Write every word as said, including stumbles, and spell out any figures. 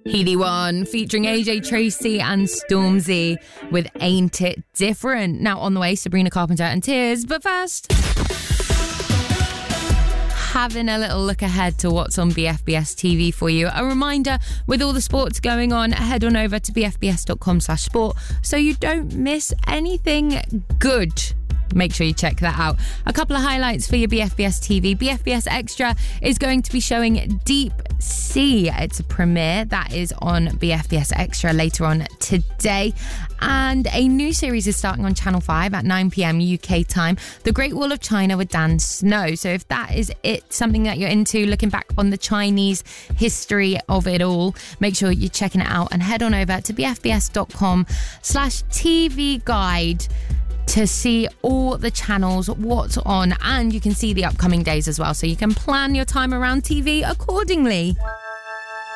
Healy One featuring A J Tracey and Stormzy with Ain't It Different. Now on the way, Sabrina Carpenter and Tears. But first, having a little look ahead to what's on B F B S T V for you. A reminder, with all the sports going on, head on over to bfbs.com slash sport so you don't miss anything good. Make sure you check that out. A couple of highlights for your B F B S T V. B F B S Extra is going to be showing Deep Sea. It's a premiere that is on B F B S Extra later on today. And a new series is starting on Channel five at nine p.m. U K time, The Great Wall of China with Dan Snow. So if that is it, something that you're into, looking back on the Chinese history of it all, make sure you're checking it out and head on over to bfbs.com slash TV guide to see all the channels, what's on, and you can see the upcoming days as well, so you can plan your time around T V accordingly.